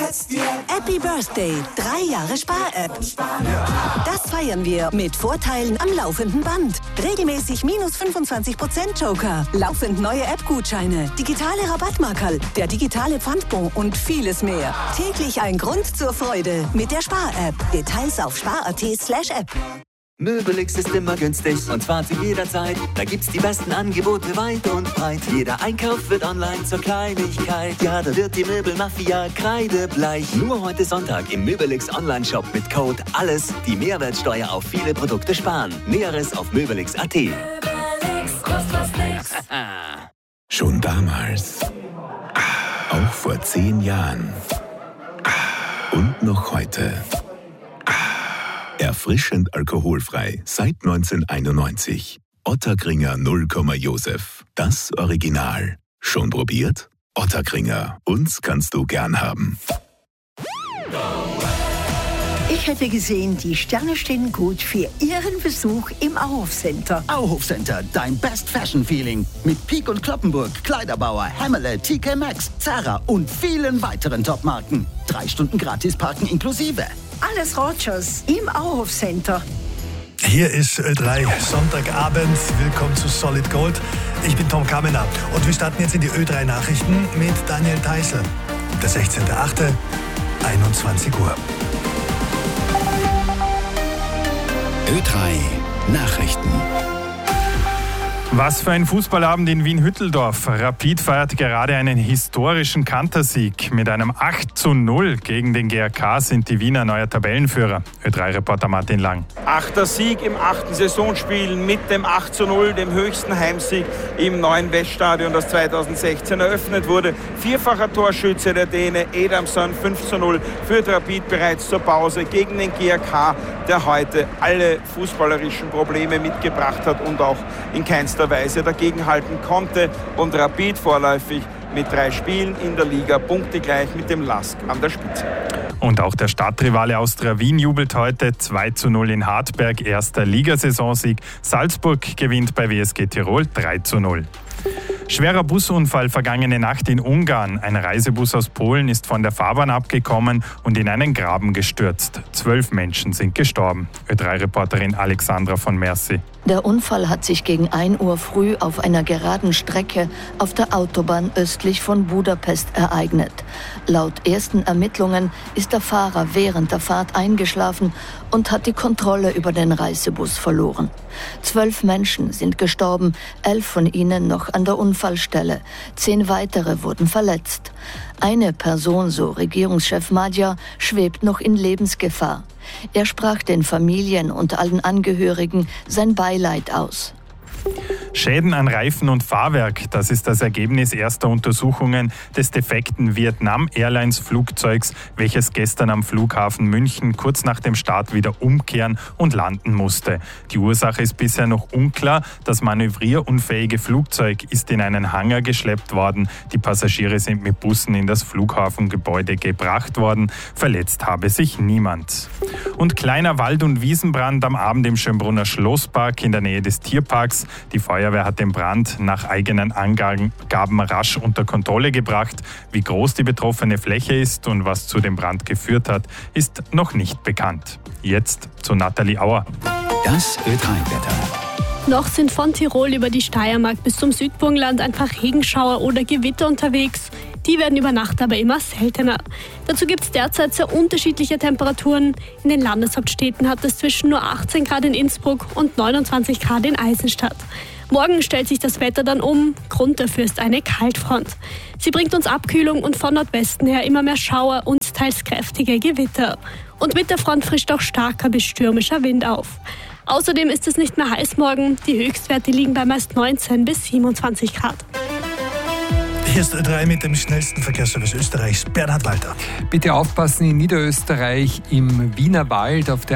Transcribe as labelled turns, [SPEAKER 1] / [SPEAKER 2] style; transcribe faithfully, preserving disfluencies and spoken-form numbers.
[SPEAKER 1] Happy Birthday, drei Jahre Spar-App. Das feiern wir mit Vorteilen am laufenden Band. Regelmäßig minus fünfundzwanzig Prozent Joker, laufend neue App-Gutscheine, digitale Rabattmarkerl, der digitale Pfandbon und vieles mehr. Täglich ein Grund zur Freude mit der Spar-App. Details auf spar.at slash app.
[SPEAKER 2] Möbelix ist immer günstig und zwar zu jeder Zeit. Da gibt's die besten Angebote weit und breit. Jeder Einkauf wird online zur Kleinigkeit. Ja, da wird die Möbelmafia kreidebleich. Nur heute Sonntag im Möbelix Online-Shop mit Code ALLES die Mehrwertsteuer auf viele Produkte sparen. Näheres auf möbelix punkt at.
[SPEAKER 3] Möbelix, kostet was nix.
[SPEAKER 4] Schon damals. Auch vor zehn Jahren. Und noch heute. Erfrischend alkoholfrei seit neunzehnhunderteinundneunzig. Ottakringer null Komma Josef. Das Original. Schon probiert? Ottakringer. Uns kannst du gern haben.
[SPEAKER 5] Ich hätte gesehen, die Sterne stehen gut für Ihren Besuch im Auhof Center.
[SPEAKER 6] Auhof Center, dein Best Fashion Feeling. Mit Peek und Kloppenburg, Kleiderbauer, Hammerle, T K Maxx, Zara und vielen weiteren Topmarken. Drei Stunden gratis parken inklusive.
[SPEAKER 5] Alles Rogers im Auhof Center.
[SPEAKER 7] Hier ist Ö drei, Sonntagabend. Willkommen zu Solid Gold. Ich bin Tom Kamener und wir starten jetzt in die Ö drei Nachrichten mit Daniel Theißl. Der sechzehnter achte einundzwanzig Uhr.
[SPEAKER 4] Ö drei Nachrichten.
[SPEAKER 8] Was für ein Fußballabend in Wien-Hütteldorf. Rapid feiert gerade einen historischen Kantersieg. Mit einem acht zu null gegen den G R K sind die Wiener neuer Tabellenführer. Ö drei Reporter Martin Lang.
[SPEAKER 9] Achter Sieg im achten Saisonspiel mit dem acht zu null, dem höchsten Heimsieg im neuen Weststadion, das zweitausendsechzehn eröffnet wurde. Vierfacher Torschütze der Däne Edamson, fünf zu null, führt Rapid bereits zur Pause gegen den G R K, der heute alle fußballerischen Probleme mitgebracht hat und auch in keinster Weise dagegenhalten konnte. Und Rapid vorläufig mit drei Spielen in der Liga punktegleich mit dem L A S K an der Spitze.
[SPEAKER 8] Und auch der Stadtrivale Austria Wien jubelt heute. zwei zu null in Hartberg, erster Ligasaisonsieg. Salzburg gewinnt bei W S G Tirol drei zu null. Schwerer Busunfall vergangene Nacht in Ungarn. Ein Reisebus aus Polen ist von der Fahrbahn abgekommen und in einen Graben gestürzt. Zwölf Menschen sind gestorben. Ö drei Reporterin Alexandra von Mercy.
[SPEAKER 10] Der Unfall hat sich gegen ein Uhr früh auf einer geraden Strecke auf der Autobahn östlich von Budapest ereignet. Laut ersten Ermittlungen ist der Fahrer während der Fahrt eingeschlafen und hat die Kontrolle über den Reisebus verloren. Zwölf Menschen sind gestorben, elf von ihnen noch an der Unfallstelle. Zehn weitere wurden verletzt. Eine Person, so Regierungschef Magyar, schwebt noch in Lebensgefahr. Er sprach den Familien und allen Angehörigen sein Beileid aus.
[SPEAKER 8] Schäden an Reifen und Fahrwerk, das ist das Ergebnis erster Untersuchungen des defekten Vietnam Airlines Flugzeugs, welches gestern am Flughafen München kurz nach dem Start wieder umkehren und landen musste. Die Ursache ist bisher noch unklar. Das manövrierunfähige Flugzeug ist in einen Hangar geschleppt worden. Die Passagiere sind mit Bussen in das Flughafengebäude gebracht worden. Verletzt habe sich niemand. Und kleiner Wald- und Wiesenbrand am Abend im Schönbrunner Schlosspark in der Nähe des Tierparks. Die Feuerwehr hat den Brand nach eigenen Angaben rasch unter Kontrolle gebracht. Wie groß die betroffene Fläche ist und was zu dem Brand geführt hat, ist noch nicht bekannt. Jetzt zu Nathalie Auer.
[SPEAKER 4] Das Ö drei Wetter.
[SPEAKER 11] Noch sind von Tirol über die Steiermark bis zum Südburgenland ein paar Regenschauer oder Gewitter unterwegs. Die werden über Nacht aber immer seltener. Dazu gibt es derzeit sehr unterschiedliche Temperaturen. In den Landeshauptstädten hat es zwischen nur achtzehn Grad in Innsbruck und neunundzwanzig Grad in Eisenstadt. Morgen stellt sich das Wetter dann um. Grund dafür ist eine Kaltfront. Sie bringt uns Abkühlung und von Nordwesten her immer mehr Schauer und teils kräftige Gewitter. Und mit der Front frischt auch starker bis stürmischer Wind auf. Außerdem ist es nicht mehr heiß morgen. Die Höchstwerte liegen bei meist neunzehn bis siebenundzwanzig Grad.
[SPEAKER 7] Hier ist Ö drei mit dem schnellsten Verkehrsservice Österreichs, Bernhard Walter.
[SPEAKER 12] Bitte aufpassen in Niederösterreich im Wienerwald auf der